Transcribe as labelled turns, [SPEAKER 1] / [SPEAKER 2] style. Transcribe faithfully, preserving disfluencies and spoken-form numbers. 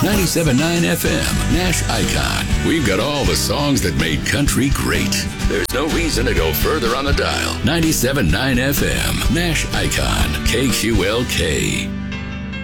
[SPEAKER 1] ninety-seven point nine F M, Nash Icon. We've got all the songs that made country great. There's no reason to go further on the dial. ninety-seven point nine F M, Nash Icon, K Q L K.